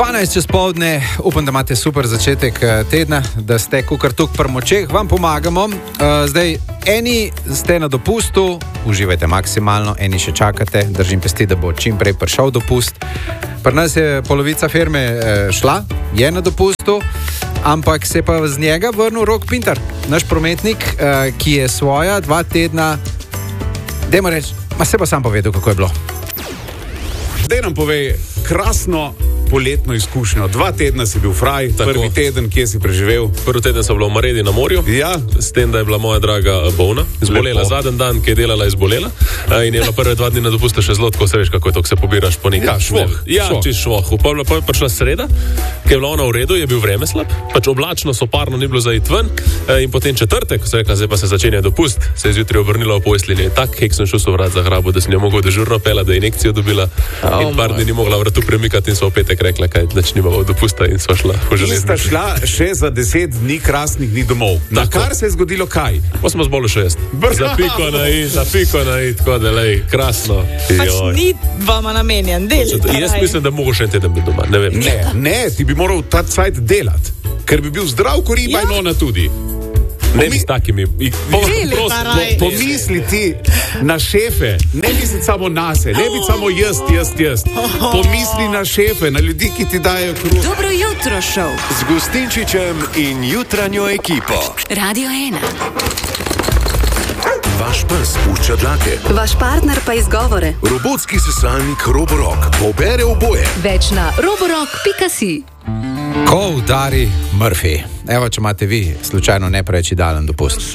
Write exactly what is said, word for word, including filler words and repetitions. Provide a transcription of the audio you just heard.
dvanajst čez poldne, upam, da imate super začetek tedna, da ste kukar tuk pri močeh, vam pomagamo. Zdaj, eni ste na dopustu, uživajte maksimalno, eni še čakate, držim pesti, da bo čim prej prišel dopust. Pri nas je polovica firme šla, je na dopustu, ampak se pa z njega vrnil Rok Pintar, naš prometnik, ki je svoja dva tedna, dajmo reči, ma se pa sam povedal, kako je bilo. Daj nam povej krasno poletno izkušnjo. Dva tedna si bil fraj, tako. Prvi teden, kje si preživel? Prvi teden sem bila v Maredi na morju, ja. S tem, da je bila moja draga bolna, izbolela. Zadnji dan, ki je delala, izbolela in je bila prve dva dni na dopustu še zelo, tako se veš, kako je to, ko se pobiraš po nekaj. Ja, švoh. Ja, čist švoh. Pa je prišla sreda, ki je bila ona v redu, je bil vreme slab, pač oblačno, soparno, ni bilo za iti ven in potem četrtek, ko se rekla, zdaj pa se začenja dopust, se je zjutraj obrnila v postelji, tak hek sem šel so vrat za hrabo, da sem jo mogel dežurno pela, da je injekcijo dobila oh, in par dni ni mogla vratu premikati in so v petek rekla, kaj, da če nimamo dopusta in sva šla v železnici. Sta šla še za deset dni krasnih dni domov. Na kar se je zgodilo kaj? Pa smo zboli šest. Za piko na i, za piko na i, tako da lej, krasno. Pač ni vama namenjen del. Jaz mislim, da mogo še en teden biti doma, ne vem. Ne, ne, ti bi moral ta cajt delati, ker bi bil zdrav ko riba ja. In ona tudi. Ne bi s takimi. Pomisli ti na šefe, ne misli samo nase, ne bi samo jaz, jaz, jaz. Pomisli na šefe, na ljudi, ki ti dajo kruh. Dobro jutro, šov. Z Gustinčičem in jutranjo ekipo. Radio ena. Vaš pes pušča dlake. Vaš partner pa izgovore. Robotski sesalnik Roborock pobere oboje. Več na roborock pika si. Ko udari Murphy. Evo, če imate vi slučajno ne preveč idealen dopust.